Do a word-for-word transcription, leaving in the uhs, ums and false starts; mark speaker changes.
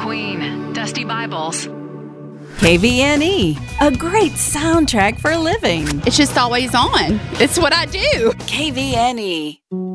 Speaker 1: Queen, Dusty Bibles.
Speaker 2: K V N E, a great soundtrack for living.
Speaker 3: It's just always on. It's what I do.
Speaker 2: K V N E.